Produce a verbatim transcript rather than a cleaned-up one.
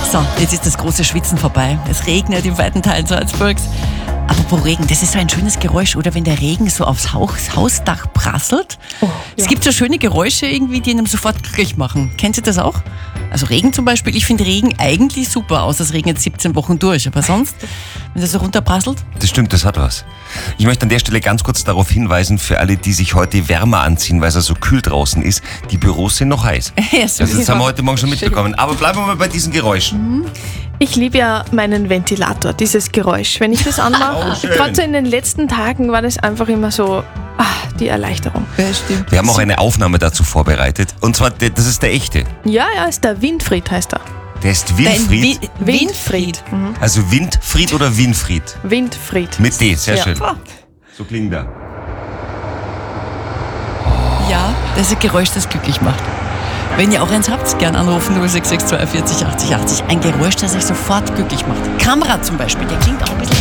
So, jetzt ist das große Schwitzen vorbei. Es regnet in weiten Teilen Salzburgs. Apropos Regen, das ist so ein schönes Geräusch, oder wenn der Regen so aufs Haus, Hausdach prasselt. Oh, ja. Es gibt so schöne Geräusche irgendwie, die einem sofort glücklich machen. Kennt ihr das auch? Also Regen zum Beispiel, ich finde Regen eigentlich super, außer es regnet siebzehn Wochen durch. Aber sonst, wenn das so runterprasselt? Das stimmt, das hat was. Ich möchte an der Stelle ganz kurz darauf hinweisen, für alle, die sich heute wärmer anziehen, weil es ja so kühl draußen ist, die Büros sind noch heiß. Ja, Also das haben wir heute Morgen schon mitbekommen. Aber bleiben wir mal bei diesen Geräuschen. Ich liebe ja meinen Ventilator, dieses Geräusch. Wenn ich das Oh, anmache, schön. gerade so in den letzten Tagen war das einfach immer so, ah, die Erleichterung. Ja, stimmt. Wir haben auch eine Aufnahme dazu vorbereitet. Und zwar, der- das ist der echte. Ja, ja, ist der Winfried, heißt er. Der ist Dein Winfried. Wi- Winfried. Mhm. Also Windfried oder Winfried? Winfried. Mit D, sehr Ja. schön. So klingt er. Ja, das ist ein Geräusch, das glücklich macht. Wenn ihr auch eins habt, gern anrufen null sechs sechs zwei vierzig achtzig achtzig. Ein Geräusch, das euch sofort glücklich macht. Kamera zum Beispiel, der klingt auch ein bisschen